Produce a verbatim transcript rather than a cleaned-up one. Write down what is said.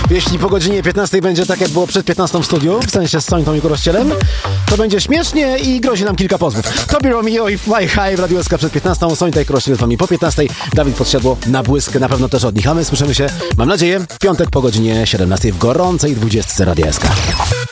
Jeśli po godzinie piętnastej będzie tak, jak było przed piętnastą w studiu, w sensie z Sońtą i Korościelem, to będzie śmiesznie i grozi nam kilka pozwów. Tobi Romeo i Fly High w Radiu S K przed piętnastą, Sońta i Korościel z wami po piętnastej, Dawid Podsiadło na błysk, na pewno też od nich, a my słyszymy się, mam nadzieję, w piątek po godzinie siedemnastej w gorącej dwudziestce Radia S K.